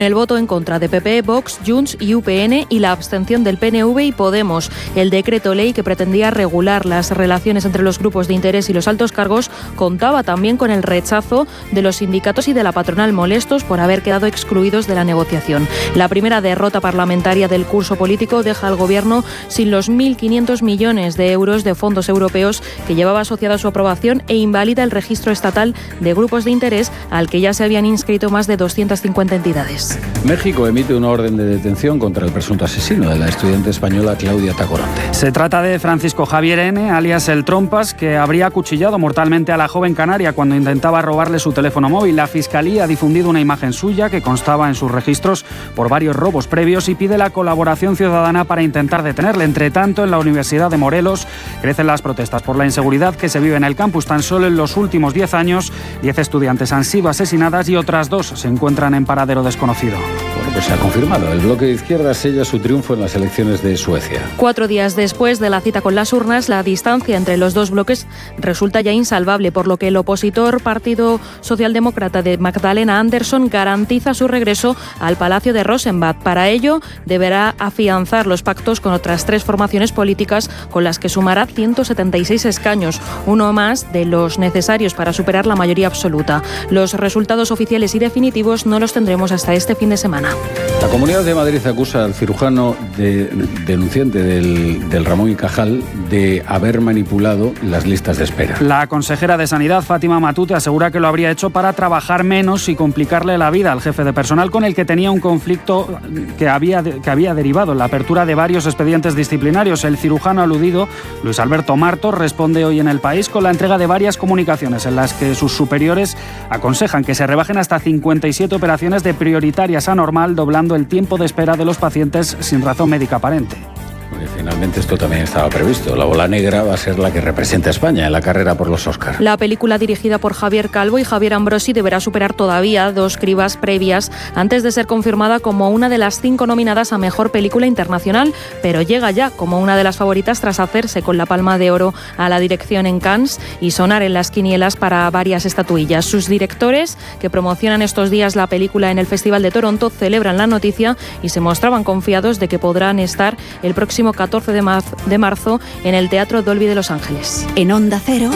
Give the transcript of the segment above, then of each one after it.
El voto en contra de PP, Vox, Junts y UPN y la abstención del PNV y Podemos. El decreto ley que pretendía regular las relaciones entre los grupos de interés y los altos cargos contaba también con el rechazo de los sindicatos y de la patronal, molestos por haber quedado excluidos de la negociación. La primera derrota parlamentaria del curso político deja al Gobierno sin los 1.500 millones de euros de fondos europeos que llevaba asociado a su aprobación e invalida el registro estatal de grupos de interés al que ya se habían inscrito más de 250 entidades. México emite una orden de detención contra el presunto asesino de la estudiante española Claudia Tacoronte. Se trata de Francisco Javier N., alias El Trompas, que habría acuchillado mortalmente a la joven canaria cuando intentaba robarle su teléfono móvil. La Fiscalía ha difundido una imagen suya que constaba en sus registros por varios robos previos y pide la colaboración ciudadana para intentar detenerle. Entre tanto, en la Universidad de Morelos crecen las protestas por la inseguridad que se vive en el campus. Tan solo en los últimos 10 años, 10 estudiantes han sido asesinadas y otras 2 se encuentran en paradero desconocido. Bueno, pues se ha confirmado. El bloque de izquierda sella su triunfo en las elecciones de Suecia. 4 días después de la cita con las urnas, la distancia entre los dos bloques resulta ya insalvable, por lo que el opositor Partido Socialdemócrata de Magdalena Andersson garantiza su regreso al Palacio de Rosenbad. Para ello, deberá afianzar los pactos con otras 3 formaciones políticas con las que sumará 176 escaños, uno más de los necesarios para superar la mayoría absoluta. Los resultados oficiales y definitivos no los tendremos hasta este fin de semana. La Comunidad de Madrid acusa al cirujano denunciante del Ramón y Cajal de haber manipulado las listas de espera. La consejera de Sanidad, Fátima Matute, asegura que lo habría hecho para trabajar menos y complicarle la vida al jefe de personal con el que tenía un conflicto que había derivado en la apertura de varios expedientes disciplinarios. El cirujano aludido, Luis Alberto Martos, responde hoy en El País con la entrega de varias comunicaciones en las que sus superiores aconsejan que se rebajen hasta 57 operaciones de prioritarias a normal, doblando el tiempo de espera de los pacientes sin razón médica aparente. Finalmente esto también estaba previsto. La bola negra va a ser la que representa a España en la carrera por los Oscar. La película, dirigida por Javier Calvo y Javier Ambrosi, deberá superar todavía 2 cribas previas antes de ser confirmada como una de las 5 nominadas a Mejor Película Internacional, pero llega ya como una de las favoritas tras hacerse con la Palma de Oro a la dirección en Cannes y sonar en las quinielas para varias estatuillas. Sus directores, que promocionan estos días la película en el Festival de Toronto, celebran la noticia y se mostraban confiados de que podrán estar el próximo 14 de marzo en el Teatro Dolby de Los Ángeles. En Onda Cero,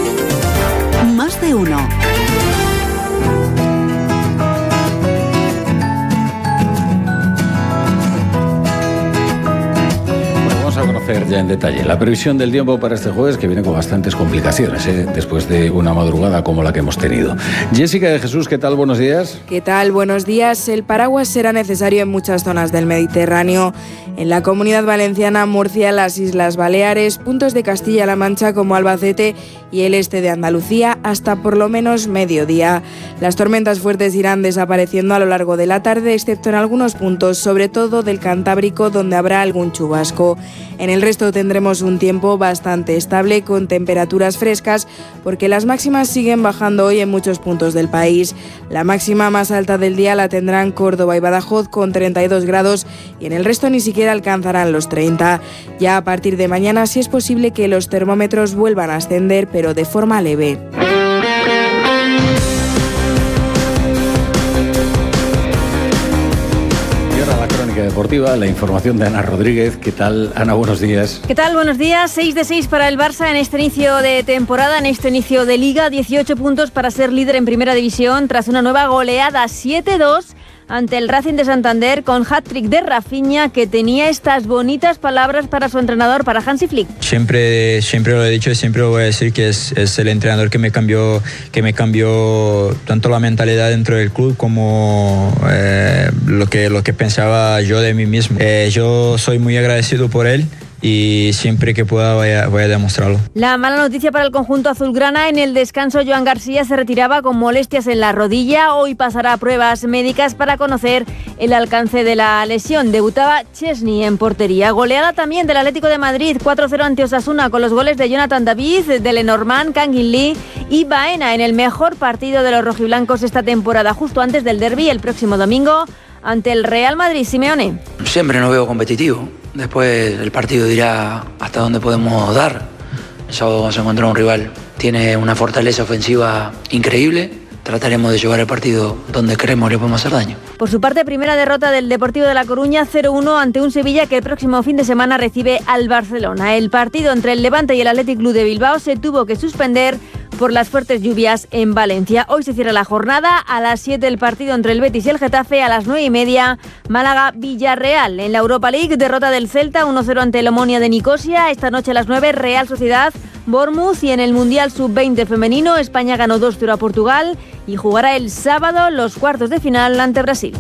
Más de Uno. Vamos a conocer ya en detalle la previsión del tiempo para este jueves, que viene con bastantes complicaciones, después de una madrugada como la que hemos tenido. Jessica de Jesús, ¿qué tal? Buenos días. ¿Qué tal? Buenos días. El paraguas será necesario en muchas zonas del Mediterráneo. En la Comunidad Valenciana, Murcia, las Islas Baleares, puntos de Castilla-La Mancha como Albacete y el este de Andalucía hasta por lo menos mediodía. Las tormentas fuertes irán desapareciendo a lo largo de la tarde, excepto en algunos puntos, sobre todo del Cantábrico, donde habrá algún chubasco. En el resto tendremos un tiempo bastante estable con temperaturas frescas, porque las máximas siguen bajando hoy en muchos puntos del país. La máxima más alta del día la tendrán Córdoba y Badajoz con 32 grados y en el resto ni siquiera alcanzarán los 30. Ya a partir de mañana sí es posible que los termómetros vuelvan a ascender, pero de forma leve. Deportiva, la información de Ana Rodríguez. ¿Qué tal, Ana? Buenos días. ¿Qué tal? Buenos días. 6 de 6 para el Barça en este inicio de temporada, en este inicio de Liga. 18 puntos para ser líder en Primera División tras una nueva goleada 7-2 ante el Racing de Santander, con hat-trick de Rafinha, que tenía estas bonitas palabras para su entrenador, para Hansi Flick. Siempre lo he dicho y siempre lo voy a decir, que es el entrenador que me cambió tanto la mentalidad dentro del club como lo que pensaba yo de mí mismo. Yo soy muy agradecido por él y siempre que pueda voy a demostrarlo. La mala noticia para el conjunto azulgrana: en el descanso Joan García se retiraba con molestias en la rodilla. Hoy pasará pruebas médicas para conocer el alcance de la lesión. Debutaba Chesney en portería. Goleada también del Atlético de Madrid, 4-0 ante Osasuna, con los goles de Jonathan David, de Lenormand, Kangin Lee y Baena, en el mejor partido de los rojiblancos esta temporada, justo antes del derbi el próximo domingo ante el Real Madrid. Simeone. Siempre nos veo competitivo. Después el partido dirá hasta dónde podemos dar. El sábado vamos a encontrar un rival. Tiene una fortaleza ofensiva increíble, trataremos de llevar el partido donde queremos le podemos hacer daño. Por su parte, primera derrota del Deportivo de La Coruña, 0-1 ante un Sevilla que el próximo fin de semana recibe al Barcelona. El partido entre el Levante y el Athletic Club de Bilbao se tuvo que suspender por las fuertes lluvias en Valencia. Hoy se cierra la jornada, a las 7 el partido entre el Betis y el Getafe, a las 9:30 Málaga-Villarreal. En la Europa League, derrota del Celta 1-0 ante el Omonia de Nicosia. Esta noche a las 9, Real Sociedad Bournemouth. Y en el Mundial Sub-20 femenino, España ganó 2-0 a Portugal y jugará el sábado los cuartos de final ante Brasil.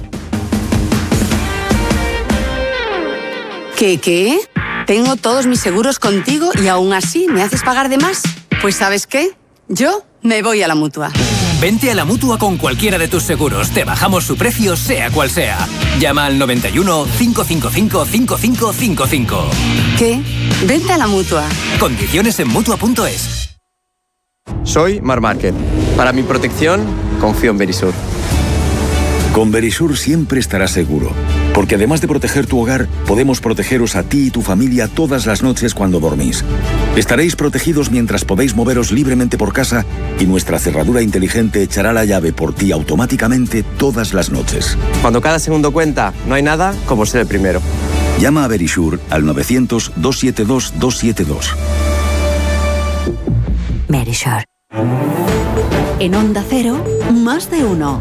¿Qué? Tengo todos mis seguros contigo y aún así me haces pagar de más. Pues ¿sabes qué? Yo me voy a la Mutua. Vente a la Mutua con cualquiera de tus seguros. Te bajamos su precio, sea cual sea. Llama al 91 555 5555. ¿Qué? Vente a la Mutua. Condiciones en Mutua.es. Soy Marc Márquez. Para mi protección, confío en Verisur. Con Verisur siempre estarás seguro, porque además de proteger tu hogar, podemos protegeros a ti y tu familia todas las noches cuando dormís. Estaréis protegidos mientras podéis moveros libremente por casa y nuestra cerradura inteligente echará la llave por ti automáticamente todas las noches. Cuando cada segundo cuenta, no hay nada como ser el primero. Llama a Verisur al 900-272-272. Verisur. En Onda Cero, más de uno.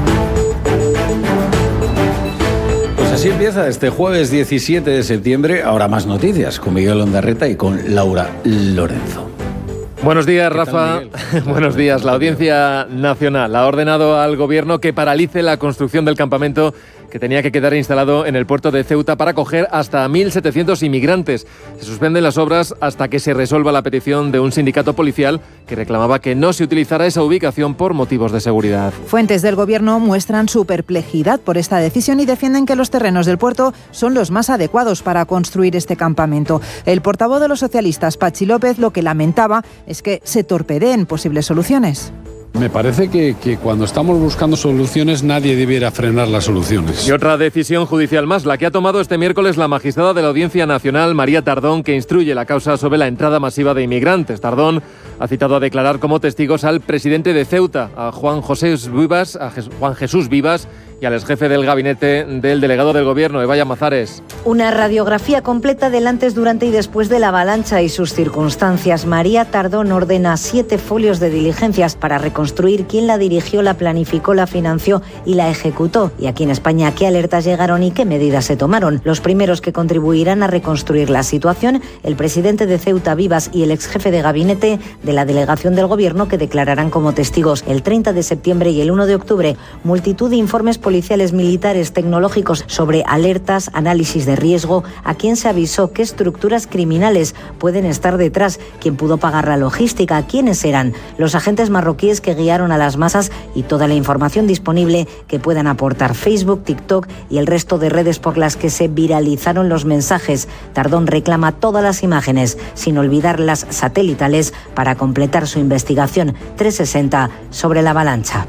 Así empieza este jueves 17 de septiembre. Ahora más noticias con Miguel Ondarreta y con Laura Lorenzo. Buenos días, Rafa. Buenos días. La Audiencia Nacional ha ordenado al Gobierno que paralice la construcción del campamento que tenía que quedar instalado en el puerto de Ceuta para acoger hasta 1.700 inmigrantes. Se suspenden las obras hasta que se resuelva la petición de un sindicato policial que reclamaba que no se utilizara esa ubicación por motivos de seguridad. Fuentes del Gobierno muestran su perplejidad por esta decisión y defienden que los terrenos del puerto son los más adecuados para construir este campamento. El portavoz de los socialistas, Patxi López, lo que lamentaba es que se torpedeen posibles soluciones. Me parece que cuando estamos buscando soluciones nadie debiera frenar las soluciones. Y otra decisión judicial más, la que ha tomado este miércoles la magistrada de la Audiencia Nacional, María Tardón, que instruye la causa sobre la entrada masiva de inmigrantes. Tardón ha citado a declarar como testigos al presidente de Ceuta, a Juan Jesús Vivas, y al exjefe del gabinete del delegado del Gobierno, Eva Llamazares. Una radiografía completa del antes, durante y después de la avalancha y sus circunstancias. María Tardón ordena 7 folios de diligencias para reconstruir quién la dirigió, la planificó, la financió y la ejecutó. Y aquí en España, qué alertas llegaron y qué medidas se tomaron. Los primeros que contribuirán a reconstruir la situación, el presidente de Ceuta, Vivas, y el exjefe de gabinete de la delegación del Gobierno, que declararán como testigos el 30 de septiembre y el 1 de octubre. Multitud de informes policiales, militares, tecnológicos sobre alertas, análisis de riesgo, a quién se avisó, qué estructuras criminales pueden estar detrás, quién pudo pagar la logística, quiénes eran los agentes marroquíes que guiaron a las masas y toda la información disponible que puedan aportar Facebook, TikTok y el resto de redes por las que se viralizaron los mensajes. Tardón reclama todas las imágenes, sin olvidar las satelitales, para completar su investigación 360 sobre la avalancha.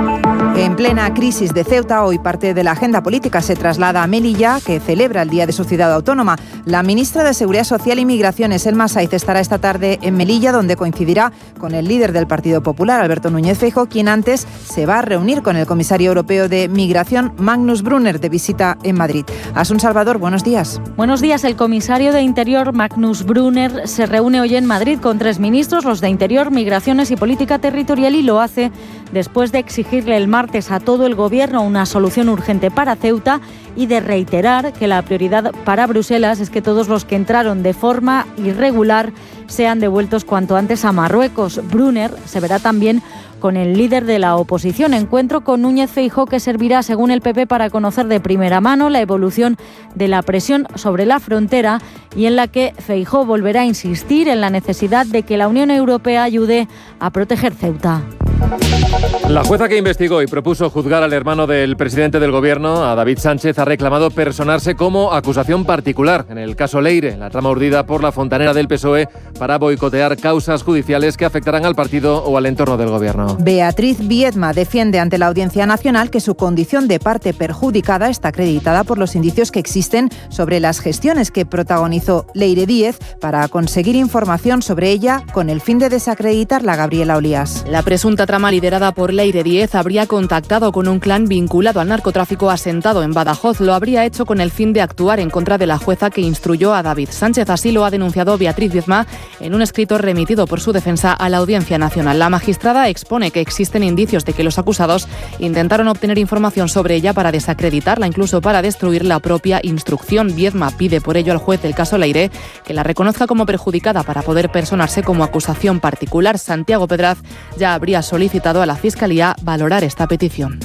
En plena crisis de Ceuta, hoy parte de la agenda política se traslada a Melilla, que celebra el Día de su ciudad autónoma. La ministra de Seguridad Social y Migraciones, Elma Saiz, estará esta tarde en Melilla, donde coincidirá con el líder del Partido Popular, Alberto Núñez Feijóo, quien antes se va a reunir con el comisario europeo de Migración, Magnus Brunner, de visita en Madrid. Asun Salvador, buenos días. Buenos días. El comisario de Interior, Magnus Brunner, se reúne hoy en Madrid con 3 ministros, los de Interior, Migraciones y Política Territorial, y lo hace después de exigirle el martes a todo el Gobierno una solución urgente para Ceuta y de reiterar que la prioridad para Bruselas es que todos los que entraron de forma irregular sean devueltos cuanto antes a Marruecos. Brunner se verá también con el líder de la oposición. Encuentro con Núñez Feijóo que servirá, según el PP, para conocer de primera mano la evolución de la presión sobre la frontera y en la que Feijóo volverá a insistir en la necesidad de que la Unión Europea ayude a proteger Ceuta. La jueza que investigó y propuso juzgar al hermano del presidente del Gobierno, a David Sánchez, ha reclamado personarse como acusación particular en el caso Leire, la trama urdida por la fontanera del PSOE para boicotear causas judiciales que afectarán al partido o al entorno del Gobierno. Beatriz Biedma defiende ante la Audiencia Nacional que su condición de parte perjudicada está acreditada por los indicios que existen sobre las gestiones que protagonizó Leire Díez para conseguir información sobre ella con el fin de desacreditarla. Gabriela Olías. La presunta trama liderada por Leire Díez habría contactado con un clan vinculado al narcotráfico asentado en Badajoz. Lo habría hecho con el fin de actuar en contra de la jueza que instruyó a David Sánchez. Así lo ha denunciado Beatriz Diezma en un escrito remitido por su defensa a la Audiencia Nacional. La magistrada expone que existen indicios de que los acusados intentaron obtener información sobre ella para desacreditarla, incluso para destruir la propia instrucción. Diezma pide por ello al juez del caso Leire que la reconozca como perjudicada para poder personarse como acusación particular. Santiago Pedraz ya habría solicitado a la Fiscalía valorar esta petición.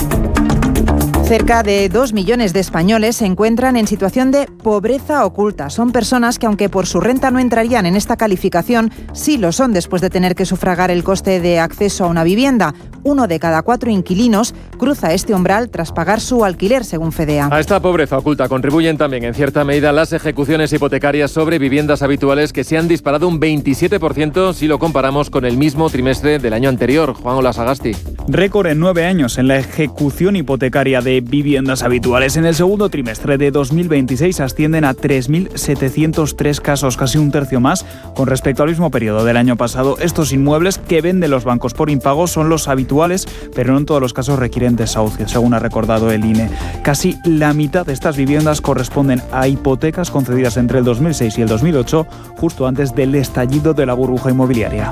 Cerca de 2 millones de españoles se encuentran en situación de pobreza oculta. Son personas que, aunque por su renta no entrarían en esta calificación, sí lo son después de tener que sufragar el coste de acceso a una vivienda. 1 de cada 4 inquilinos cruza este umbral tras pagar su alquiler, según Fedea. A esta pobreza oculta contribuyen también, en cierta medida, las ejecuciones hipotecarias sobre viviendas habituales, que se han disparado un 27% si lo comparamos con el mismo trimestre del año anterior. Juan Olasagasti. Récord en 9 años en la ejecución hipotecaria de viviendas habituales. En el segundo trimestre de 2026 ascienden a 3.703 casos, casi un tercio más con respecto al mismo periodo del año pasado. Estos inmuebles que venden los bancos por impago son los habituales, pero no en todos los casos requieren desahucio, según ha recordado el INE. Casi la mitad de estas viviendas corresponden a hipotecas concedidas entre el 2006 y el 2008, justo antes del estallido de la burbuja inmobiliaria.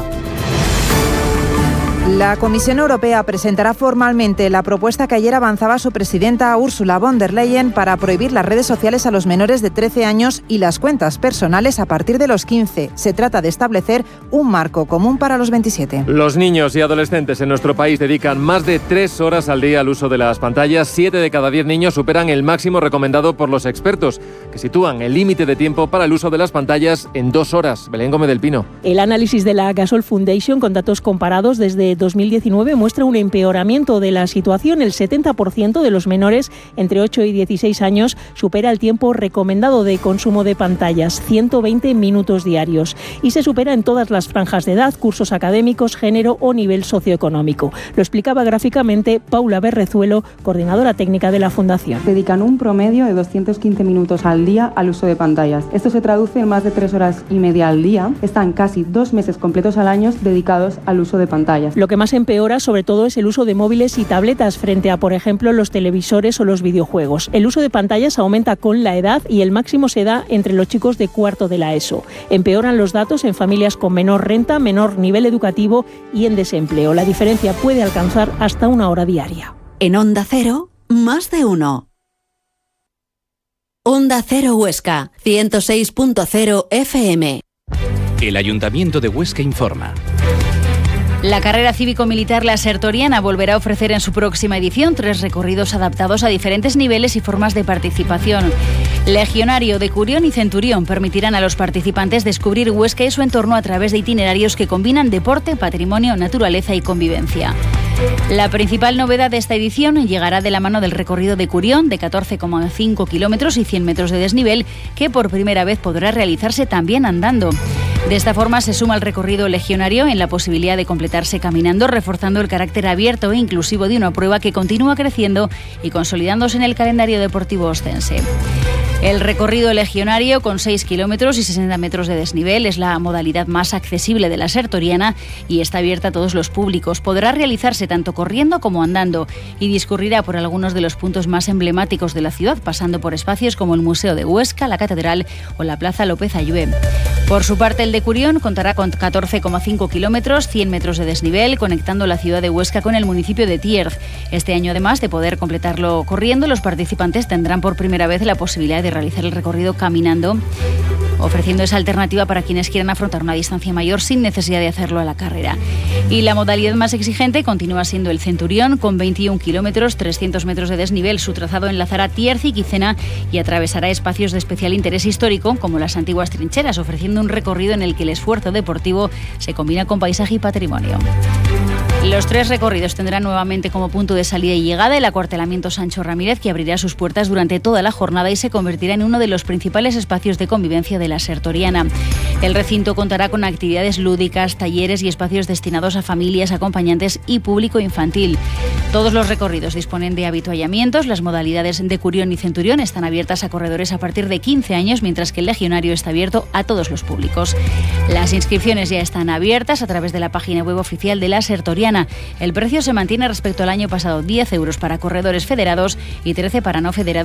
La Comisión Europea presentará formalmente la propuesta que ayer avanzaba su presidenta Ursula von der Leyen para prohibir las redes sociales a los menores de 13 años y las cuentas personales a partir de los 15. Se trata de establecer un marco común para los 27. Los niños y adolescentes en nuestro país dedican más de 3 horas al día al uso de las pantallas. 7 de cada 10 niños superan el máximo recomendado por los expertos, que sitúan el límite de tiempo para el uso de las pantallas en 2 horas. Belén Gómez del Pino. El análisis de la Gasol Foundation, con datos comparados desde 2019, muestra un empeoramiento de la situación. El 70% de los menores entre 8 y 16 años supera el tiempo recomendado de consumo de pantallas, 120 minutos diarios, y se supera en todas las franjas de edad, cursos académicos, género o nivel socioeconómico. Lo explicaba gráficamente Paula Berrezuelo, coordinadora técnica de la Fundación. Dedican un promedio de 215 minutos al día al uso de pantallas. Esto se traduce en más de 3 horas y media al día. Están casi 2 meses completos al año dedicados al uso de pantallas. Lo que más empeora sobre todo es el uso de móviles y tabletas frente a, por ejemplo, los televisores o los videojuegos. El uso de pantallas aumenta con la edad y el máximo se da entre los chicos de cuarto de la ESO. Empeoran los datos en familias con menor renta, menor nivel educativo y en desempleo. La diferencia puede alcanzar hasta 1 hora diaria. En Onda Cero, más de uno. Onda Cero Huesca, 106.0 FM. El Ayuntamiento de Huesca informa. La carrera cívico-militar La Sertoriana volverá a ofrecer en su próxima edición 3 recorridos adaptados a diferentes niveles y formas de participación. Legionario, Decurión y Centurión permitirán a los participantes descubrir Huesca y su entorno a través de itinerarios que combinan deporte, patrimonio, naturaleza y convivencia. La principal novedad de esta edición llegará de la mano del recorrido de Curión, de 14,5 kilómetros y 100 metros de desnivel, que por primera vez podrá realizarse también andando. De esta forma se suma al recorrido legionario en la posibilidad de completarse caminando, reforzando el carácter abierto e inclusivo de una prueba que continúa creciendo y consolidándose en el calendario deportivo ostense. El recorrido legionario, con 6 kilómetros y 60 metros de desnivel, es la modalidad más accesible de la Sertoriana y está abierta a todos los públicos. Podrá realizarse tanto corriendo como andando y discurrirá por algunos de los puntos más emblemáticos de la ciudad, pasando por espacios como el Museo de Huesca, la Catedral o la Plaza López Ayué. Por su parte, el de Curión contará con 14,5 kilómetros, 100 metros de desnivel, conectando la ciudad de Huesca con el municipio de Tierz. Este año, además de poder completarlo corriendo, los participantes tendrán por primera vez la posibilidad de realizar el recorrido caminando, ofreciendo esa alternativa para quienes quieran afrontar una distancia mayor sin necesidad de hacerlo a la carrera. Y la modalidad más exigente continúa siendo el Centurión, con 21 kilómetros, 300 metros de desnivel. Su trazado enlazará Tierz y Quicena y atravesará espacios de especial interés histórico, como las antiguas trincheras, ofreciendo un recorrido en el que el esfuerzo deportivo se combina con paisaje y patrimonio. Los 3 recorridos tendrán nuevamente como punto de salida y llegada el acuartelamiento Sancho Ramírez, que abrirá sus puertas durante toda la jornada y se convertirá en uno de los principales espacios de convivencia de la Sertoriana. El recinto contará con actividades lúdicas, talleres y espacios destinados a familias, acompañantes y público infantil. Todos los recorridos disponen de avituallamientos. Las modalidades de Curión y Centurión están abiertas a corredores a partir de 15 años, mientras que el Legionario está abierto a todos los públicos. Las inscripciones ya están abiertas a través de la página web oficial de la Sertoriana. mañana. El precio se mantiene respecto al año pasado, 10 euros para corredores federados y 13 para no federados.